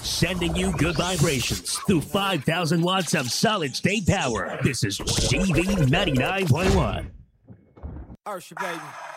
Sending you good vibrations through 5,000 watts of solid state power. This is GV 99.1. Ursha, baby.